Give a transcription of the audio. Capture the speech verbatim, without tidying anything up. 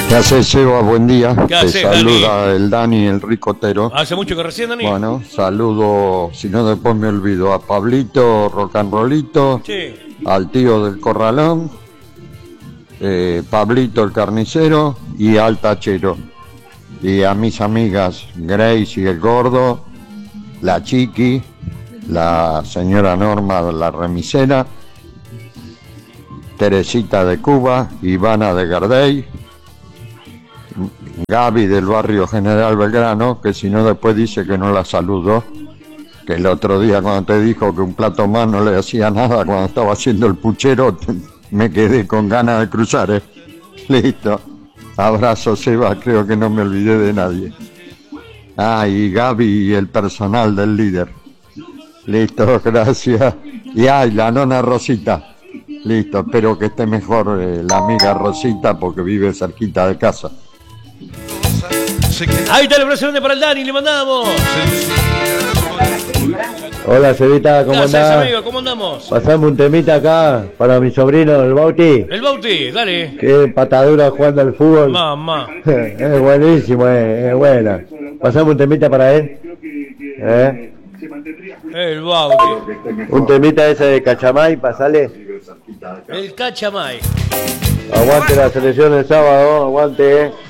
¿Qué haces, Seba? Buen día. ¿Qué Te haces, saluda Dani? el Dani, el ricotero. ¿Hace mucho que recién, Dani? Bueno, saludo, si no después me olvido, a Pablito Rock and Rollito, Sí. al tío del Corralón, eh, Pablito el carnicero y al tachero. Y a mis amigas Grace y el gordo, la Chiqui, la señora Norma de la remisera, Teresita de Cuba, Ivana de Gardey, Gaby del barrio General Belgrano, que si no después dice que no la saludó, que el otro día cuando te dijo que un plato más no le hacía nada cuando estaba haciendo el puchero, te, me quedé con ganas de cruzar, ¿eh? Listo. Abrazo, Seba, creo que no me olvidé de nadie. Ah, y Gaby y el personal del líder. Listo, gracias. Y ay, la nona Rosita. Listo, espero que esté mejor eh, la amiga Rosita porque vive cerquita de casa. Ahí está el presidente para el Dani, le mandamos. Hola, Cevita, ¿cómo Gracias, andás? amigo, ¿cómo andamos? Pasame un temita acá para mi sobrino, el Bauti. El Bauti, dale. Qué patadura jugando al fútbol. Mamá. Es buenísimo, es, es buena. Pasame un temita para él. ¿Eh? El Bauti. Un temita ese de Cachamay, pasale. El Cachamay. Aguante la selección el sábado, aguante, eh.